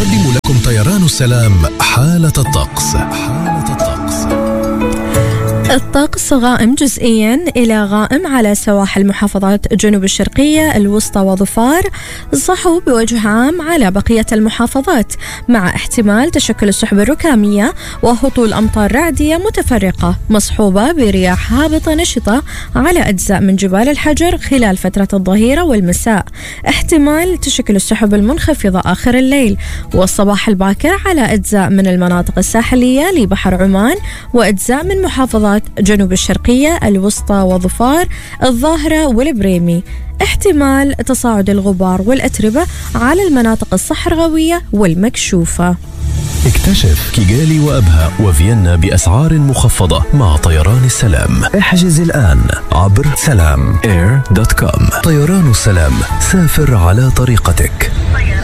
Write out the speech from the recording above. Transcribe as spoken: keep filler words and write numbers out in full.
يقدم لكم طيران السلام حالة الطقس. حالة الطقس. الطقس غائم جزئيا إلى غائم على سواحل محافظات جنوب الشرقية الوسطى وظفار، صحو بوجه عام على بقية المحافظات، مع احتمال تشكل السحب الركامية وهطول أمطار رعدية متفرقة مصحوبة برياح هابطة نشطة على أجزاء من جبال الحجر خلال فترة الظهيرة والمساء، احتمال تشكل السحب المنخفضة آخر الليل والصباح الباكر على أجزاء من المناطق الساحلية لبحر عمان وأجزاء من محافظات جنوب الشرقية الوسطى وظفار الظاهرة والبريمي، احتمال تصاعد الغبار والأتربة على المناطق الصحراوية والمكشوفة. اكتشف كيغالي وأبها وفيينا بأسعار مخفضة مع طيران السلام. احجز الآن عبر سلام اير دوت كوم. طيران السلام، سافر على طريقتك.